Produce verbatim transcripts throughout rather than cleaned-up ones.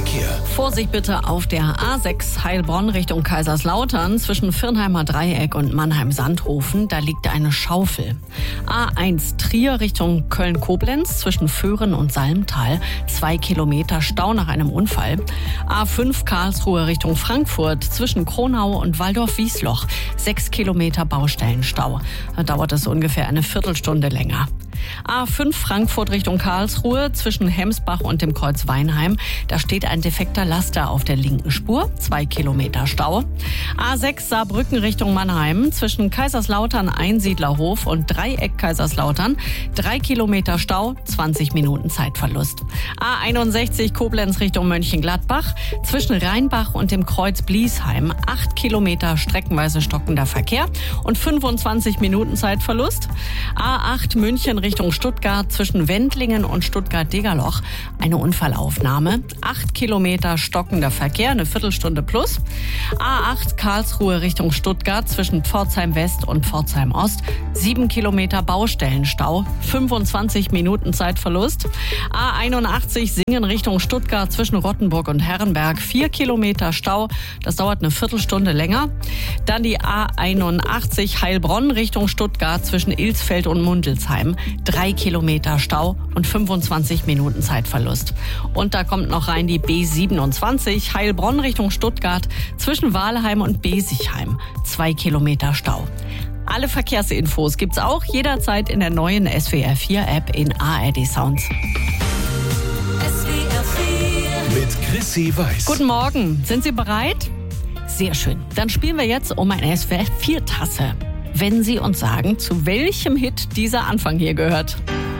Verkehr. Vorsicht bitte auf der A sechs Heilbronn Richtung Kaiserslautern zwischen Firnheimer Dreieck und Mannheim-Sandhofen. Da liegt eine Schaufel. A eins Trier Richtung Köln-Koblenz zwischen Föhren und Salmtal. Zwei Kilometer Stau nach einem Unfall. A fünf Karlsruhe Richtung Frankfurt zwischen Kronau und Waldorf-Wiesloch. Sechs Kilometer Baustellenstau. Da dauert es ungefähr eine Viertelstunde länger. A fünf Frankfurt Richtung Karlsruhe zwischen Hemsbach und dem Kreuz Weinheim. Da steht ein defekter Laster auf der linken Spur. Zwei Kilometer Stau. A sechs Saarbrücken Richtung Mannheim zwischen Kaiserslautern Einsiedlerhof und Dreieck Kaiserslautern. Drei Kilometer Stau, zwanzig Minuten Zeitverlust. A einundsechzig Koblenz Richtung Mönchengladbach zwischen Rheinbach und dem Kreuz Bliesheim. Acht Kilometer streckenweise stockender Verkehr und fünfundzwanzig Minuten Zeitverlust. A acht München Richtung Stuttgart zwischen Wendlingen und Stuttgart-Degerloch. Eine Unfallaufnahme. Acht Kilometer stockender Verkehr, eine Viertelstunde plus. A acht Karlsruhe Richtung Stuttgart zwischen Pforzheim West und Pforzheim Ost. Sieben Kilometer Baustellenstau, fünfundzwanzig Minuten Zeitverlust. A einundachtzig Singen Richtung Stuttgart zwischen Rottenburg und Herrenberg. Vier Kilometer Stau, das dauert eine Viertelstunde länger. Dann die A einundachtzig Heilbronn Richtung Stuttgart zwischen Ilsfeld und Mundelsheim. Drei Kilometer Stau und fünfundzwanzig Minuten Zeitverlust. Und da kommt noch rein die B siebenundzwanzig Heilbronn Richtung Stuttgart zwischen Wahlheim und Besigheim. Zwei Kilometer Stau. Alle Verkehrsinfos gibt's auch jederzeit in der neuen S W R vier App in A R D Sounds. S W R vier Mit Chrissy Weiß. Guten Morgen. Sind Sie bereit? Sehr schön. Dann spielen wir jetzt um eine S W R vier Tasse. Wenn Sie uns sagen, zu welchem Hit dieser Anfang hier gehört.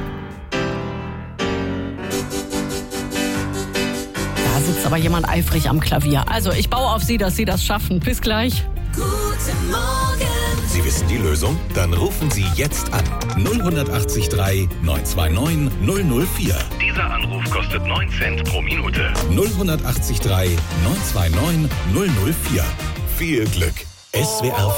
Da sitzt aber jemand eifrig am Klavier. Also ich baue auf Sie, dass Sie das schaffen. Bis gleich. Guten Morgen. Sie wissen die Lösung? Dann rufen Sie jetzt an. null acht drei neun zwei neun null null vier. Dieser Anruf kostet neun Cent pro Minute. null acht drei neun zwei neun null null vier. Viel Glück. S W R